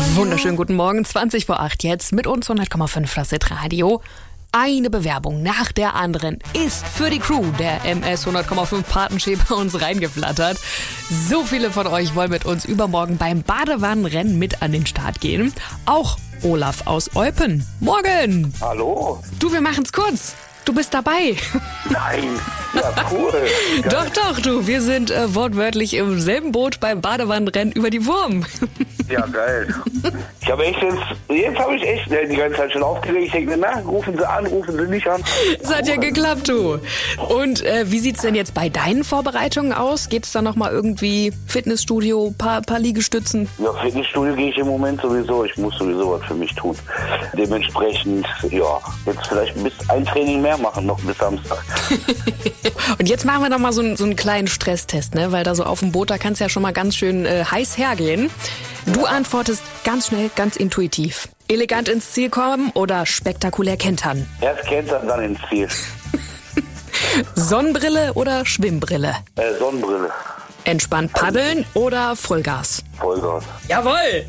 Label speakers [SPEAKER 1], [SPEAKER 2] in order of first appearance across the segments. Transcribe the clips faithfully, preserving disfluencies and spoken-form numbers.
[SPEAKER 1] Wunderschönen guten Morgen, zwanzig vor acht jetzt mit uns hundert Komma fünf das Radio. Eine Bewerbung nach der anderen ist für die Crew der M S hundert Komma fünf Patensche bei uns reingeflattert. So viele von euch wollen mit uns übermorgen beim Badewannenrennen mit an den Start gehen. Auch Olaf aus Eupen. Morgen!
[SPEAKER 2] Hallo?
[SPEAKER 1] Du, wir machen's kurz. Du bist dabei.
[SPEAKER 2] Nein, ja cool. Geil.
[SPEAKER 1] Doch, doch, du. Wir sind äh, wortwörtlich im selben Boot beim Badewannenrennen über die Wurm.
[SPEAKER 2] Ja, geil. Ich habe echt jetzt, jetzt habe ich echt die ganze Zeit schon aufgeregt. Ich denke, na, rufen Sie an, rufen Sie nicht an.
[SPEAKER 1] Es hat ja geklappt, du. Und äh, wie sieht's denn jetzt bei deinen Vorbereitungen aus? Geht's da nochmal irgendwie Fitnessstudio, paar, paar Liegestützen?
[SPEAKER 2] Ja, Fitnessstudio gehe ich im Moment sowieso. Ich muss sowieso was für mich tun. Dementsprechend, ja, jetzt vielleicht ein bisschen ein Training mehr machen, noch bis Samstag.
[SPEAKER 1] Und jetzt machen wir noch mal so, einen- so einen kleinen Stresstest, ne? Weil da so auf dem Boot, da kann es ja schon mal ganz schön äh, heiß hergehen. Du antwortest ganz schnell, ganz intuitiv. Elegant ins Ziel kommen oder spektakulär kentern?
[SPEAKER 2] Erst Kentern, dann ins Ziel.
[SPEAKER 1] Sonnenbrille oder Schwimmbrille?
[SPEAKER 2] Äh, Sonnenbrille.
[SPEAKER 1] Entspannt paddeln oder Vollgas?
[SPEAKER 2] Vollgas.
[SPEAKER 1] Jawohl!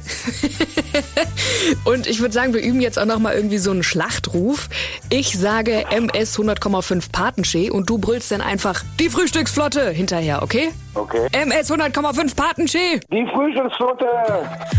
[SPEAKER 1] Und ich würde sagen, wir üben jetzt auch noch mal irgendwie so einen Schlachtruf. Ich sage M S hundert Komma fünf Patensche und du brüllst dann einfach die Frühstücksflotte hinterher, okay?
[SPEAKER 2] Okay.
[SPEAKER 1] M S hundert Komma fünf Patensche!
[SPEAKER 2] Die Frühstücksflotte!